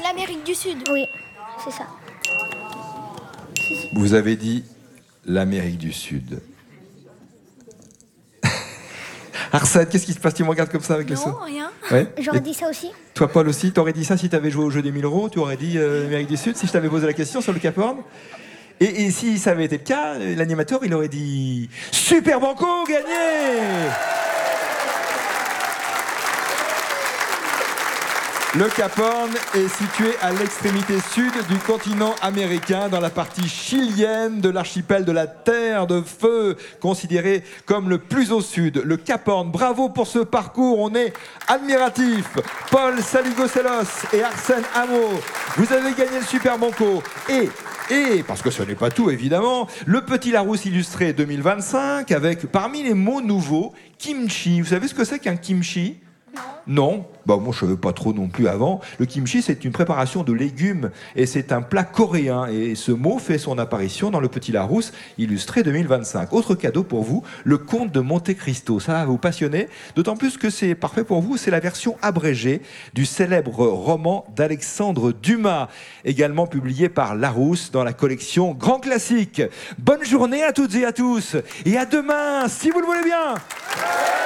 l'Amérique du Sud. Oui, c'est ça. Vous avez dit l'Amérique du Sud. Arsène, qu'est-ce qui se passe? Tu me regardes comme ça avec le son? Non, rien. Ouais. J'aurais dit ça aussi. Toi, Paul, aussi, t'aurais dit ça si t'avais joué au jeu des 1000 euros? Tu aurais dit l'Amérique du Sud si je t'avais posé la question sur le Cap Horn? Et si ça avait été le cas, l'animateur, il aurait dit Super Banco, gagné! Le Cap Horn est situé à l'extrémité sud du continent américain, dans la partie chilienne de l'archipel de la Terre de Feu, considéré comme le plus au sud. Le Cap Horn, bravo pour ce parcours, on est admiratif. Paul Saligoselos et Arsène Hameau, vous avez gagné le Super Banco. Et, parce que ce n'est pas tout évidemment, le Petit Larousse illustré 2025 avec, parmi les mots nouveaux, kimchi. Vous savez ce que c'est qu'un kimchi ? Non, bah moi je ne savais pas trop non plus avant. Le kimchi, c'est une préparation de légumes et c'est un plat coréen. Et ce mot fait son apparition dans le Petit Larousse illustré 2025. Autre cadeau pour vous, le Comte de Monte Cristo. Ça va vous passionner, d'autant plus que c'est parfait pour vous. C'est la version abrégée du célèbre roman d'Alexandre Dumas, également publié par Larousse dans la collection Grand Classique. Bonne journée à toutes et à tous et à demain, si vous le voulez bien.